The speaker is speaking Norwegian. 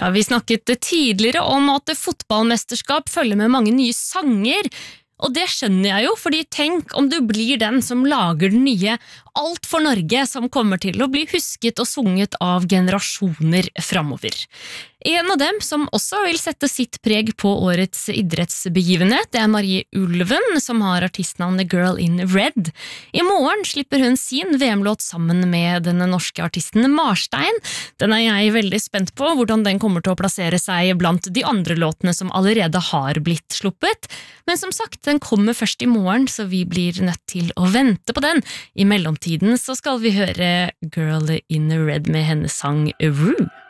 Ja, vi snakket tidligere om at fotballmesterskap følger med mange nye sanger, og det skjønner jeg jo, fordi tenk om du blir den som lager den nye Alt for Norge, som kommer til å bli husket og sunget av generasjoner fremover. En av dem som også vil sette sitt preg på årets idrettsbegivenhet, det er Marie Ulven, som har artistnavnet Girl in Red. I morgen slipper hun sin VM-låt sammen med den norske artisten Marstein. Den er jeg veldig spent på, hvordan den kommer til å plassere seg blant de andre låtene som allerede har blitt sluppet. Men som sagt, den kommer først i morgen, så vi blir nødt til å vente på den. I mellomtiden så skal vi høre Girl in Red med hennes sang Rue.